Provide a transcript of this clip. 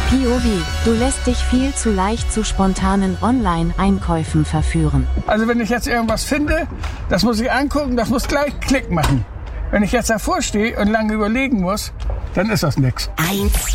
POV, du lässt dich viel zu leicht zu spontanen Online-Einkäufen verführen. Also wenn ich jetzt irgendwas finde, das muss ich angucken, das muss gleich Klick machen. Wenn ich jetzt davor stehe und lange überlegen muss, dann ist das nix. 1,